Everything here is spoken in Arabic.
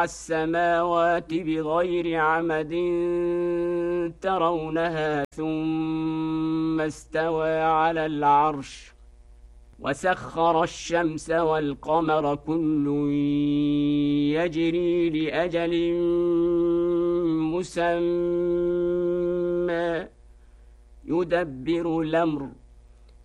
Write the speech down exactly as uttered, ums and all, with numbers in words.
السماوات بغير عمد ترونها ثم استوى على العرش وسخر الشمس والقمر كل يجري لأجل مسمى يدبر الأمر